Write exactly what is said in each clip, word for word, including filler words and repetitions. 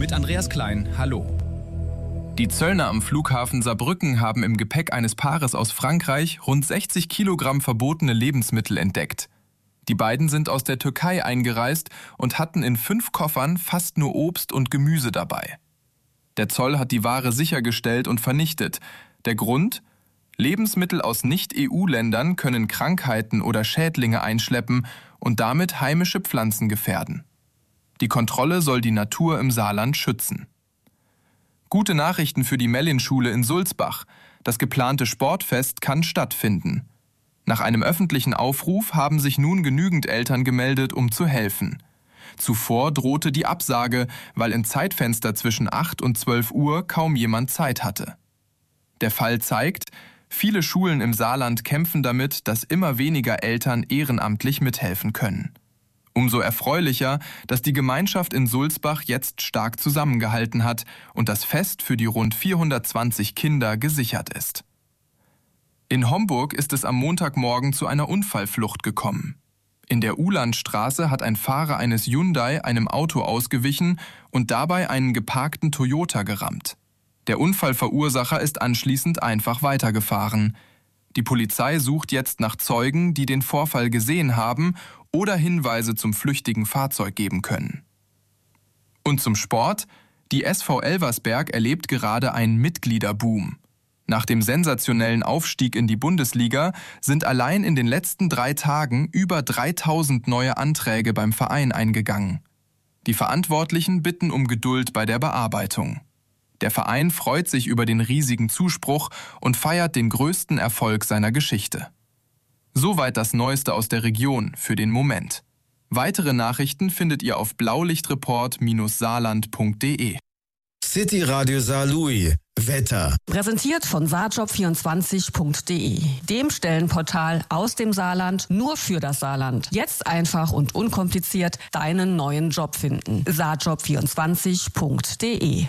mit Andreas Klein. Hallo. Die Zöllner am Flughafen Saarbrücken haben im Gepäck eines Paares aus Frankreich rund sechzig Kilogramm verbotene Lebensmittel entdeckt. Die beiden sind aus der Türkei eingereist und hatten in fünf Koffern fast nur Obst und Gemüse dabei. Der Zoll hat die Ware sichergestellt und vernichtet. Der Grund? Lebensmittel aus Nicht-E U-Ländern können Krankheiten oder Schädlinge einschleppen und damit heimische Pflanzen gefährden. Die Kontrolle soll die Natur im Saarland schützen. Gute Nachrichten für die Mellin-Schule in Sulzbach. Das geplante Sportfest kann stattfinden. Nach einem öffentlichen Aufruf haben sich nun genügend Eltern gemeldet, um zu helfen. Zuvor drohte die Absage, weil im Zeitfenster zwischen acht und zwölf Uhr kaum jemand Zeit hatte. Der Fall zeigt, viele Schulen im Saarland kämpfen damit, dass immer weniger Eltern ehrenamtlich mithelfen können. Umso erfreulicher, dass die Gemeinschaft in Sulzbach jetzt stark zusammengehalten hat und das Fest für die rund vierhundertzwanzig Kinder gesichert ist. In Homburg ist es am Montagmorgen zu einer Unfallflucht gekommen. In der Uhlandstraße hat ein Fahrer eines Hyundai einem Auto ausgewichen und dabei einen geparkten Toyota gerammt. Der Unfallverursacher ist anschließend einfach weitergefahren. Die Polizei sucht jetzt nach Zeugen, die den Vorfall gesehen haben oder Hinweise zum flüchtigen Fahrzeug geben können. Und zum Sport: Die S V Elversberg erlebt gerade einen Mitgliederboom. Nach dem sensationellen Aufstieg in die Bundesliga sind allein in den letzten drei Tagen über dreitausend neue Anträge beim Verein eingegangen. Die Verantwortlichen bitten um Geduld bei der Bearbeitung. Der Verein freut sich über den riesigen Zuspruch und feiert den größten Erfolg seiner Geschichte. Soweit das Neueste aus der Region für den Moment. Weitere Nachrichten findet ihr auf blaulichtreport Bindestrich saarland Punkt de. City Radio Saarlouis. Wetter. Präsentiert von saarjob vierundzwanzig Punkt de, dem Stellenportal aus dem Saarland nur für das Saarland. Jetzt einfach und unkompliziert deinen neuen Job finden. saarjob vierundzwanzig Punkt de.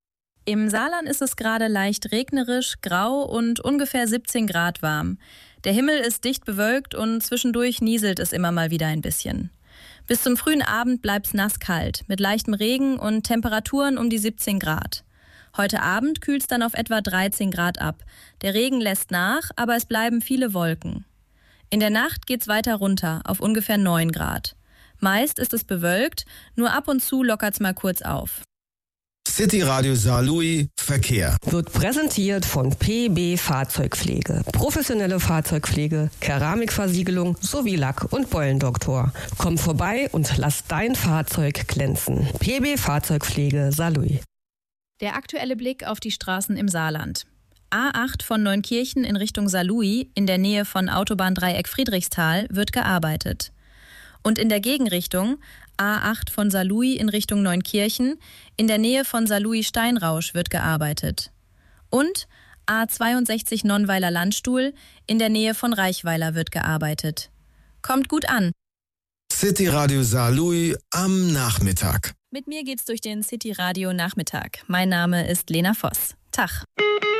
Im Saarland ist es gerade leicht regnerisch, grau und ungefähr siebzehn Grad warm. Der Himmel ist dicht bewölkt und zwischendurch nieselt es immer mal wieder ein bisschen. Bis zum frühen Abend bleibt's nasskalt, mit leichtem Regen und Temperaturen um die siebzehn Grad. Heute Abend kühlt's dann auf etwa dreizehn Grad ab. Der Regen lässt nach, aber es bleiben viele Wolken. In der Nacht geht's weiter runter, auf ungefähr neun Grad. Meist ist es bewölkt, nur ab und zu lockert's mal kurz auf. City Radio Saarlouis Verkehr. Wird präsentiert von P B Fahrzeugpflege. Professionelle Fahrzeugpflege, Keramikversiegelung sowie Lack- und Beulendoktor. Komm vorbei und lass dein Fahrzeug glänzen. P B Fahrzeugpflege Saarlouis. Der aktuelle Blick auf die Straßen im Saarland. A acht von Neunkirchen in Richtung Saarlouis, in der Nähe von Autobahndreieck Friedrichsthal, wird gearbeitet. Und in der Gegenrichtung A acht von Saarlouis in Richtung Neunkirchen, in der Nähe von Saarlouis-Steinrausch wird gearbeitet. Und A zweiundsechzig Nonnweiler Landstuhl, in der Nähe von Reichweiler wird gearbeitet. Kommt gut an. City Radio Saarlouis am Nachmittag. Mit mir geht's durch den City Radio Nachmittag. Mein Name ist Lena Voss. Tag.